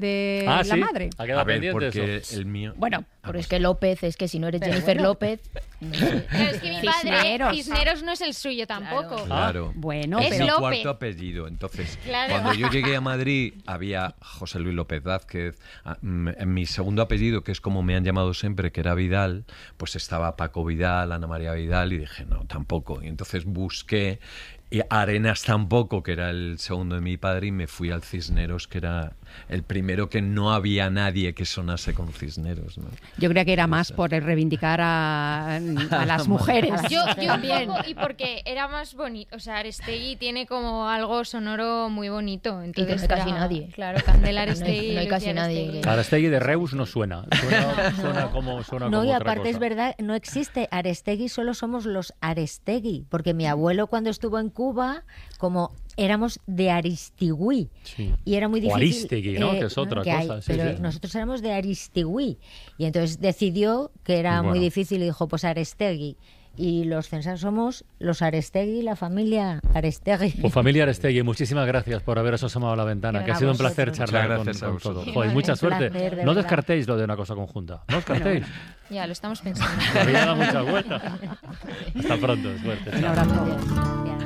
de la ¿sí? madre. Ha quedado pendiente porque eso. el mío... Bueno, pero es que López, es que si no eres Pero Jennifer bueno. López... No sé. Pero es que mi padre, Cisneros. Cisneros no es el suyo tampoco. Claro. Bueno, Es Es pero... mi López. cuarto apellido. Entonces, Claro. cuando yo llegué a Madrid, había José Luis López Vázquez. En mi segundo apellido, que es como me han llamado siempre, que era Vidal, pues estaba Paco Vidal, Ana María Vidal, y dije, no, tampoco. Y entonces busqué, y Arenas tampoco, que era el segundo de mi padre, y me fui al Cisneros, que era el primero que no había nadie que sonase con Cisneros, ¿no? Yo creo que era más por reivindicar a las mujeres. Yo también. un poco, y porque era más bonito, o sea, Arestegui tiene como algo sonoro muy bonito. Entonces no hay casi era- nadie. Claro, Candela Arestegui. No hay casi Lucía nadie Arestegui. que- Arestegui de Reus no suena. Suena como No, y otra aparte cosa. es verdad, no existe Arestegui, solo somos los Arestegui, porque mi abuelo cuando estuvo en Cuba, como éramos de Aristigüí, Sí. y era muy O difícil... Arístegui, ¿no? Que es otra cosa, sí, pero sí. nosotros éramos de Aristigüí, y entonces decidió que era Bueno. muy difícil y dijo, pues Arestegui. Y los censados somos los Arestegui, la familia Arestegui. Pues familia Arestegui, muchísimas gracias por haberos asomado a la ventana, que ha A sido un vosotros. placer charlar Muchas con, gracias a con vosotros. todos. Joder, mucha Un suerte. placer, de No verdad. descartéis lo de una cosa conjunta. No descartéis. Ya, lo estamos pensando. La vida da muchas vueltas. Hasta pronto, suerte. Un Chao. abrazo. Gracias.